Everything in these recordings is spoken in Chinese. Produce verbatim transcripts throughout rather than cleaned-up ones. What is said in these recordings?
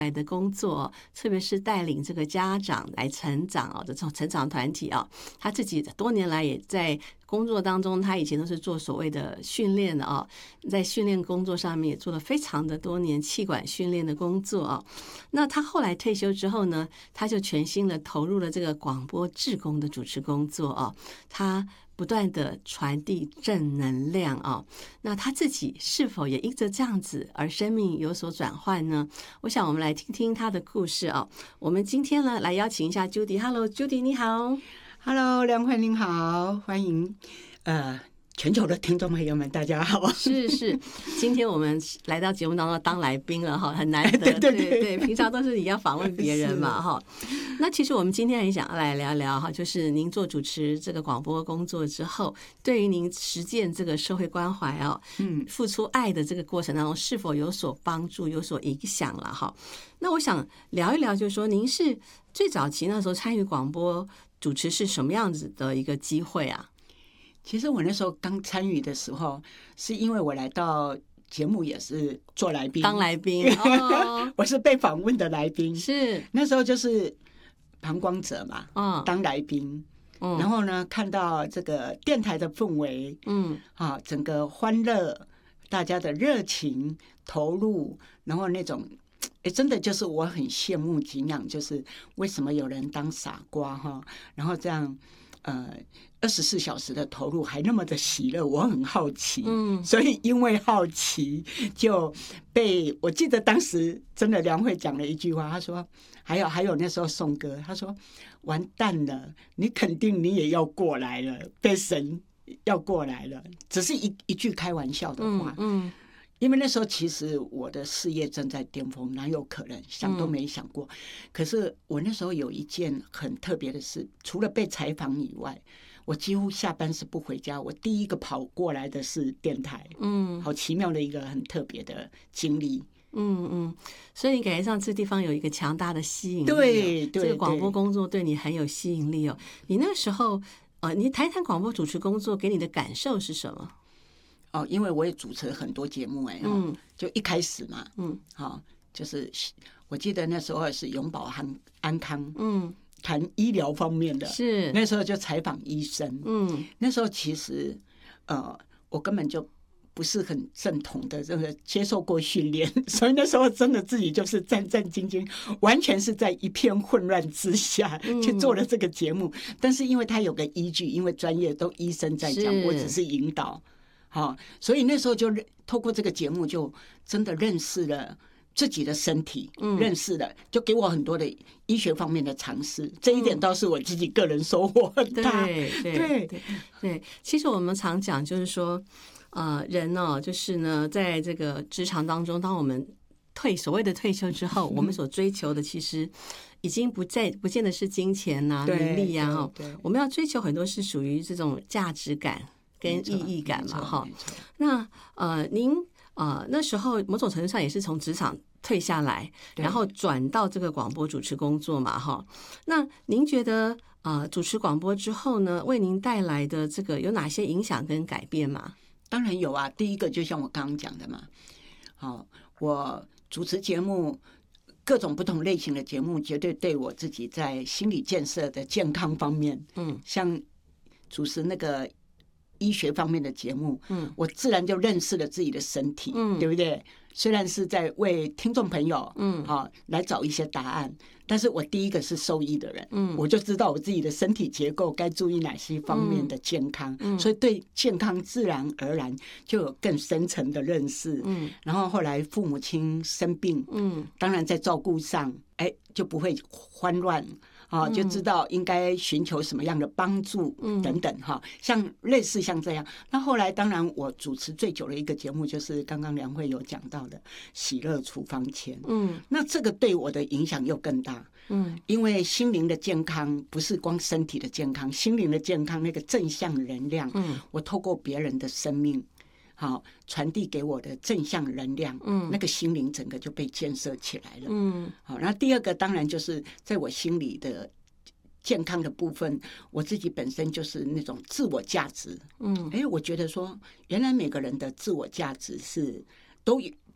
来的工作，特别是带领这个家长来成长哦，这种成长团体啊，他自己多年来也在工作当中，他以前都是做所谓的训练的啊，在训练工作上面也做了非常的多年气管训练的工作啊。那他后来退休之后呢，他就全心的投入了这个广播志工的主持工作啊，他不断的传递正能量啊。那他自己是否也因着这样子而生命有所转换呢？我想我们来听听他的故事啊。我们今天呢，来邀请一下 Judy。Hello Judy， 你好。 Hello， 梁慧您好，欢迎呃全球的听众朋友们，大家好。 是是，今天我们来到节目当中当来宾了哈，很难得。 对对 对, 对, 对，平常都是你要访问别人嘛哈。那其实我们今天很想来聊聊哈，就是您做主持这个广播工作之后，对于您实践这个社会关怀啊，嗯，付出爱的这个过程当中，是否有所帮助、有所影响了哈？那我想聊一聊，就是说您是最早期那时候参与广播主持是什么样子的一个机会啊？ 其实我那时候刚参与的时候，是因为我来到节目也是做来宾， 当来宾，哦、 我是被访问的来宾。 是那时候就是旁观者嘛， 哦、 当来宾。 嗯、 然后呢，看到这个电台的氛围，嗯，啊，整个欢乐，大家的热情投入，然后那种。哎，真的就是我很羡慕敬仰，就是为什么有人当傻瓜哈，然后这样呃二十四小时的投入还那么的喜乐，我很好奇，嗯，所以因为好奇就被我记得当时真的梁慧讲了一句话，他说还有还有那时候颂歌，他说完蛋了，你肯定你也要过来了，被神要过来了，只是一一句开玩笑的话，嗯。嗯因为那时候其实我的事业正在巅峰，哪有可能想都没想过。嗯、可是我那时候有一件很特别的事，除了被采访以外，我几乎下班是不回家。我第一个跑过来的是电台，嗯，好奇妙的一个很特别的经历。 嗯嗯，所以你感觉上这地方有一个强大的吸引力、哦， 对对， 这个广播工作对你很有吸引力哦。你那时候呃，你谈一谈广播主持工作给你的感受是什么？ 哦，因为我也主持了很多节目哎、欸，嗯，就一开始嘛，嗯，好、哦，就是我记得那时候是永保安安康，嗯，谈医疗方面的， 是那时候就采访医生，嗯，那时候其实呃，我根本就不是很正统的这个接受过训练，所以那时候真的自己就是战战兢兢，完全是在一片混乱之下去做了这个节目。嗯、但是因为他有个依据，因为专业都医生在讲，我只是引导。好，所以那时候就透过这个节目，就真的认识了自己的身体，嗯、认识了，就给我很多的医学方面的尝试。这一点倒是我自己个人收获很大。 对对对 对, 对，其实我们常讲就是说，呃，人哦，就是呢，在这个职场当中，当我们退所谓的退休之后，我们所追求的其实已经不再不见得是金钱呐、啊、名利啊，哈，我们要追求很多是属于这种价值感。跟意义感嘛，哈。那呃，您呃那时候某种程度上也是从职场退下来，然后转到这个广播主持工作嘛，哈。那您觉得呃主持广播之后呢，为您带来的这个有哪些影响跟改变吗？ 当然有啊，第一个就像我刚刚讲的嘛，好，我主持节目。各种不同类型的节目，绝对对我自己在心理建设的健康方面，嗯，像主持那个医学方面的节目，嗯，我自然就认识了自己的身体，嗯，对不对？虽然是在为听众朋友，嗯，好、哦、来找一些答案，但是我第一个是受益的人，嗯，我就知道我自己的身体结构该注意哪些方面的健康，嗯，所以对健康自然而然就有更深层的认识，嗯，然后后来父母亲生病，嗯，当然在照顾上，哎，就不会慌乱。啊，就知道应该寻求什么样的帮助等等哈，像类似像这样。那后来当然我主持最久的一个节目就是刚刚梁慧有讲到的《喜乐处方签》，嗯，那这个对我的影响又更大，嗯，因为心灵的健康不是光身体的健康，心灵的健康那个正向能量，嗯，我透过别人的生命。好，传递给我的正向能量，嗯，那个心灵整个就被建设起来了，嗯，好，那第二个当然就是在我心里的健康的部分，我自己本身就是那种自我价值，嗯，哎，我觉得说，原来每个人的自我价值是都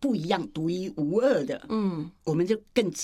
不一样、独一无二的， 嗯， 我们就更